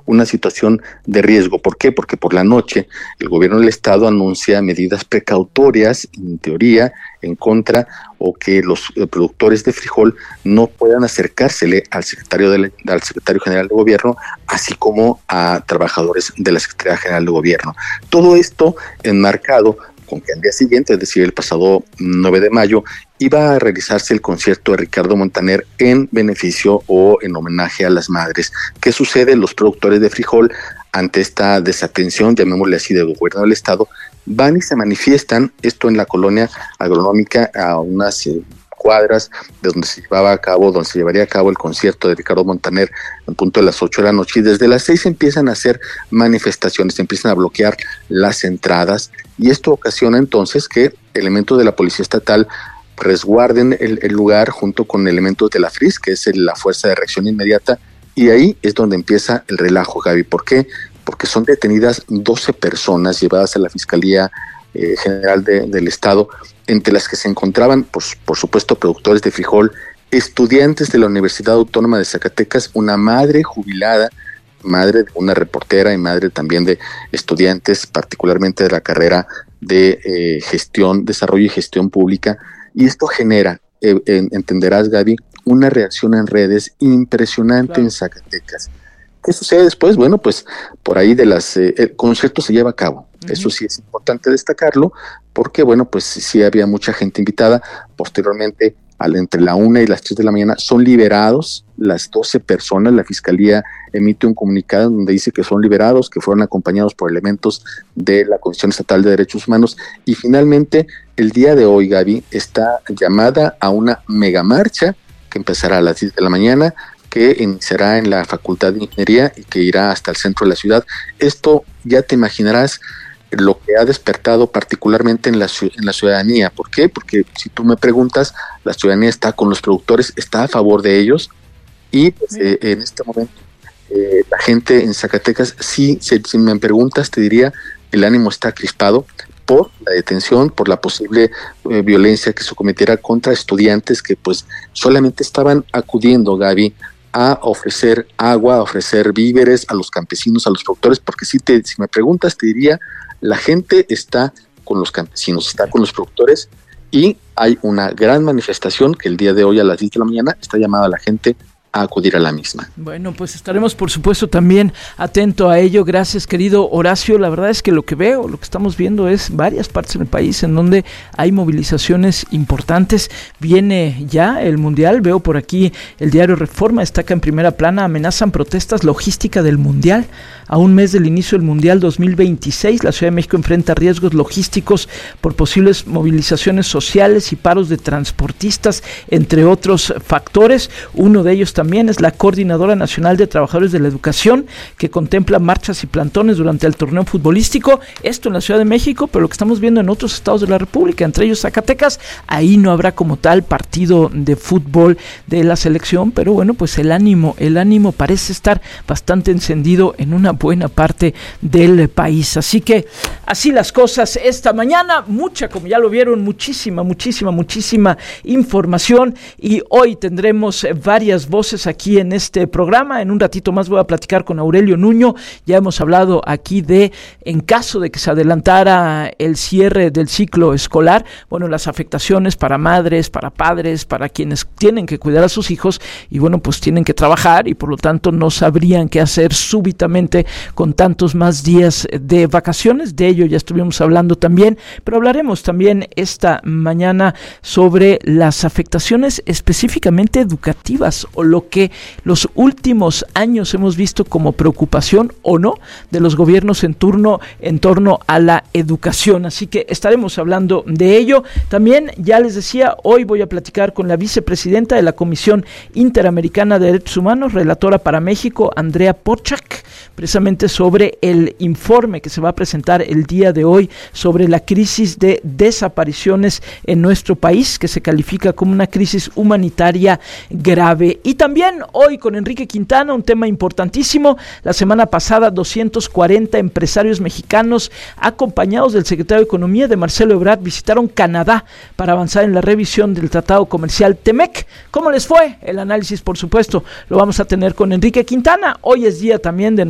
una situación de riesgo. ¿Por qué? Porque por la noche el gobierno del estado anuncia medidas precautorias, en teoría, en contra, o que los productores de frijol no puedan acercársele al secretario general de gobierno, así como a trabajadores de la Secretaría General de Gobierno. Todo esto enmarcado con que al día siguiente, es decir, el pasado 9 de mayo, iba a realizarse el concierto de Ricardo Montaner en beneficio o en homenaje a las madres. ¿Qué sucede? Los productores de frijol, ante esta desatención, llamémosle así, del gobierno del estado, van y se manifiestan, esto en la colonia agronómica, a unas cuadras de donde se llevaría a cabo el concierto de Ricardo Montaner en punto de las 8 de la noche, y desde las 6 empiezan a hacer manifestaciones, empiezan a bloquear las entradas, y esto ocasiona entonces que elementos de la Policía Estatal resguarden el lugar junto con elementos de la FRIS, que es la Fuerza de Reacción Inmediata, y ahí es donde empieza el relajo, Gaby. ¿Por qué? Porque son detenidas 12 personas llevadas a la Fiscalía General del Estado, entre las que se encontraban, por supuesto, productores de frijol, estudiantes de la Universidad Autónoma de Zacatecas, una madre jubilada, madre de una reportera y madre también de estudiantes, particularmente de la carrera de desarrollo y gestión pública, y esto genera, entenderás, Gaby, una reacción en redes impresionante, claro, en Zacatecas. ¿Qué sucede después? Bueno, pues por ahí el concierto se lleva a cabo. Uh-huh. Eso sí es importante destacarlo, porque bueno, pues sí había mucha gente invitada. Posteriormente, entre la 1 y las 3 de la mañana, son liberados las 12 personas. La Fiscalía emite un comunicado donde dice que son liberados, que fueron acompañados por elementos de la Comisión Estatal de Derechos Humanos. Y finalmente, el día de hoy, Gaby, está llamada a una megamarcha que empezará a las 10 de la mañana, que iniciará en la Facultad de Ingeniería y que irá hasta el centro de la ciudad. Esto ya te imaginarás lo que ha despertado particularmente en la ciudadanía. ¿Por qué? Porque si tú me preguntas, la ciudadanía está con los productores, está a favor de ellos, y pues, en este momento la gente en Zacatecas, si me preguntas, te diría, el ánimo está crispado por la detención, por la posible violencia que se cometiera contra estudiantes que pues solamente estaban acudiendo, Gaby, a ofrecer agua, a ofrecer víveres a los campesinos, a los productores, porque si me preguntas, te diría, la gente está con los campesinos, está con los productores, y hay una gran manifestación que el día de hoy a las 10 de la mañana está llamada a la gente a acudir a la misma. Bueno, pues estaremos por supuesto también atento a ello. Gracias, querido Horacio. La verdad es que lo que estamos viendo es varias partes del país en donde hay movilizaciones importantes. Viene ya el Mundial, veo por aquí el diario Reforma, destaca en primera plana: amenazan protestas logística del Mundial. A un mes del inicio del Mundial 2026, la Ciudad de México enfrenta riesgos logísticos por posibles movilizaciones sociales y paros de transportistas, entre otros factores. Uno de ellos también es la Coordinadora Nacional de Trabajadores de la Educación, que contempla marchas y plantones durante el torneo futbolístico, esto en la Ciudad de México, pero lo que estamos viendo en otros estados de la República, entre ellos Zacatecas, ahí no habrá como tal partido de fútbol de la selección, pero bueno, pues el ánimo parece estar bastante encendido en una buena parte del país. Así que así las cosas esta mañana, como ya lo vieron, muchísima información, y hoy tendremos varias voces aquí en este programa. En un ratito más voy a platicar con Aurelio Nuño. Ya hemos hablado aquí en caso de que se adelantara el cierre del ciclo escolar, bueno, las afectaciones para madres, para padres, para quienes tienen que cuidar a sus hijos y bueno, pues tienen que trabajar y por lo tanto no sabrían qué hacer súbitamente con tantos más días de vacaciones. De ello ya estuvimos hablando también, pero hablaremos también esta mañana sobre las afectaciones específicamente educativas, o lo que los últimos años hemos visto como preocupación o no de los gobiernos en torno a la educación. Así que estaremos hablando de ello. También, ya les decía, hoy voy a platicar con la vicepresidenta de la Comisión Interamericana de Derechos Humanos, relatora para México, Andrea Pochak, precisamente sobre el informe que se va a presentar el día de hoy sobre la crisis de desapariciones en nuestro país, que se califica como una crisis humanitaria grave. Y también hoy con Enrique Quintana, un tema importantísimo. La semana pasada 240 empresarios mexicanos, acompañados del secretario de Economía, de Marcelo Ebrard, visitaron Canadá para avanzar en la revisión del Tratado Comercial TEMEC. ¿Cómo les fue? El análisis, por supuesto, lo vamos a tener con Enrique Quintana. Hoy es día también de